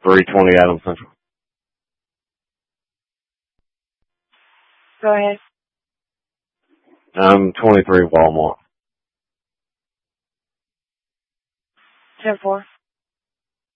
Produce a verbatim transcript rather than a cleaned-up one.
three twenty Adams Central. Go ahead. Um, twenty-three Walmart. ten four.